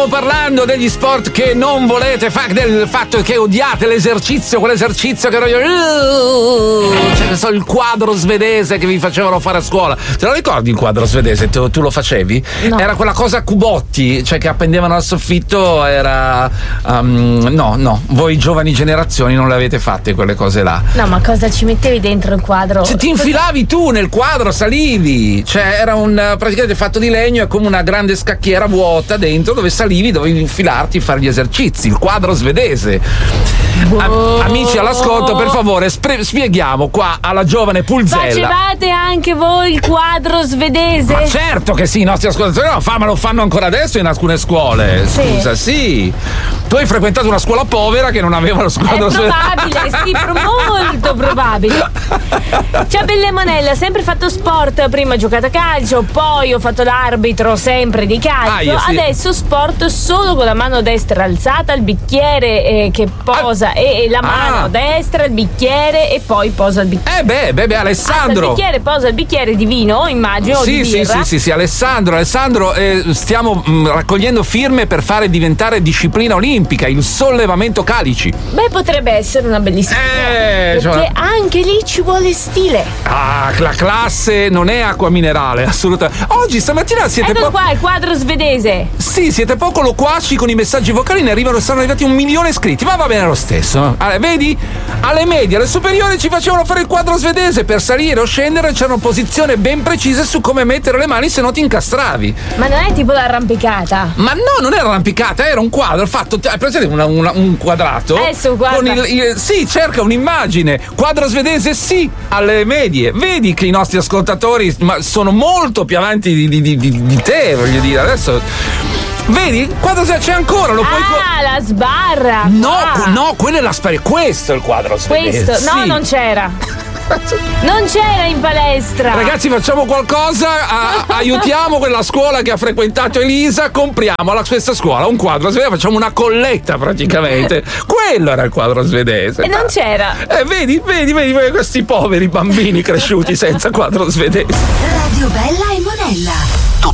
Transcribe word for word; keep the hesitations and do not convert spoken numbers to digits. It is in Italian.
Stiamo parlando degli sport che non volete fare, del fatto che odiate l'esercizio, quell'esercizio che cioè, so, il quadro svedese che vi facevano fare a scuola. Te lo ricordi il quadro svedese? Tu, tu lo facevi? No. Era quella cosa a cubotti, cioè che appendevano al soffitto, era um, no, no, voi giovani generazioni non le avete fatte quelle cose là. No, ma cosa ci mettevi dentro il quadro? Se ti infilavi tu nel quadro, salivi, cioè era un praticamente fatto di legno e come una grande scacchiera vuota dentro dove salivi, dovevi infilarti e fare gli esercizi, il quadro svedese. Am- amici all'ascolto, per favore, spre- spieghiamo qua alla giovane Pulzella. Facevate anche voi il quadro svedese? Ma certo che sì, i nostri ascoltatori no, fa, ma lo fanno ancora adesso in alcune scuole. Scusa, sì. sì. Tu hai frequentato una scuola povera che non aveva lo quadro svedese. È probabile, sì, molto probabile. Ciao bella Monella, sempre fatto sport, prima ho giocato a calcio, poi ho fatto l'arbitro sempre di calcio, ah, io, sì. Adesso sport solo con la mano destra alzata, il bicchiere eh, che posa ah. e, e la mano ah. destra, il bicchiere e poi posa il bicchiere. Eh beh, beh, beh Alessandro. Alza il bicchiere, posa il bicchiere di vino, immagino, sì, o di sì, birra. sì, sì, sì, Alessandro, Alessandro, eh, stiamo mh, raccogliendo firme per fare diventare disciplina olimpica il sollevamento calici. Beh, potrebbe essere una bellissima eh, idea, perché cioè... anche lì ci vuole stile. Ah, la classe non è acqua minerale, assolutamente. Oggi stamattina siete Ecco po- qua il quadro svedese. Sì, siete poco loquaci con i messaggi vocali, ne arrivano, sono arrivati un milione iscritti, ma va bene lo stesso. Allora, vedi? Alle medie, alle superiori ci facevano fare il quadro svedese, per salire o scendere c'erano posizioni ben precise su come mettere le mani, se no ti incastravi. Ma non è tipo l'arrampicata? Ma no, non era arrampicata, era un quadro fatto, hai presente una, una, un quadrato? Adesso guarda. Con il, il, sì, cerca un'immagine. Quadro svedese sì, alle medie. Vedi che i nostri ascoltatori ma sono molto più avanti di, di, di, di te, voglio dire, adesso. Vedi? Quadro c'è ancora, lo puoi. Ah, co- la sbarra! No, qua. no, quella è la sbarra. Questo è il quadro svedese. Questo? No, sì. non c'era. Non c'era in palestra. Ragazzi, facciamo qualcosa, a, aiutiamo quella scuola che ha frequentato Elisa, compriamo alla questa scuola un quadro svedese, facciamo una colletta praticamente. Quello era il quadro svedese. E non c'era. Eh, vedi, vedi, vedi, vedi questi poveri bambini cresciuti senza quadro svedese. Radio Bella e Monella.